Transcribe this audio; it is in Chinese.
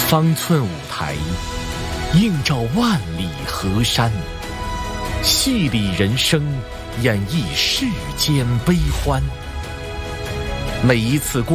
方寸舞台，映照万里河山，戏理人生，演绎世间悲欢。每一次